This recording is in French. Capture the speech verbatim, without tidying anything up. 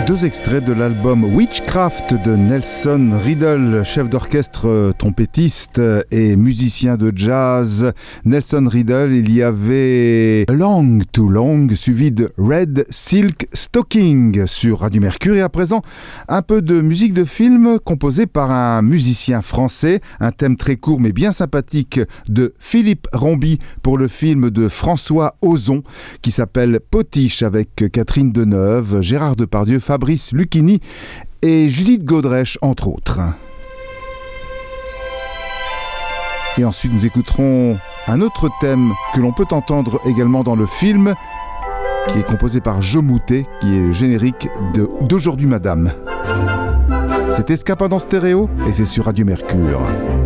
Deux extraits de l'album Witchcraft de Nelson Riddle, chef d'orchestre, trompettiste et musicien de jazz. Nelson Riddle, il y avait Long Too Long, suivi de Red Silk Stocking sur Radio Mercure. Et à présent, un peu de musique de film composée par un musicien français, un thème très court mais bien sympathique de Philippe Rombi pour le film de François Ozon qui s'appelle Potiche avec Catherine Deneuve, Gérard Depardieu, Fabrice Lucchini et Judith Godrèche, entre autres. Et ensuite, nous écouterons un autre thème que l'on peut entendre également dans le film, qui est composé par Joe Moutet, qui est le générique de d'Aujourd'hui Madame. C'est Escapade en stéréo et c'est sur Radio Mercure.